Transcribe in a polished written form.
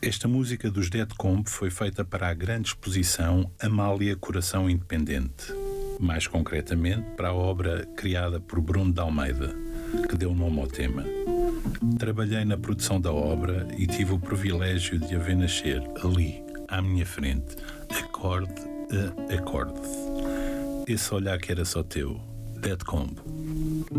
Esta música dos Dead Combo foi feita para a grande exposição Amália Coração Independente, mais concretamente para a obra criada por Bruno de Almeida, que deu nome ao tema. Trabalhei na produção da obra e tive o privilégio de a ver nascer ali, à minha frente, acorde a acorde. Esse olhar que era só teu, Dead Combo.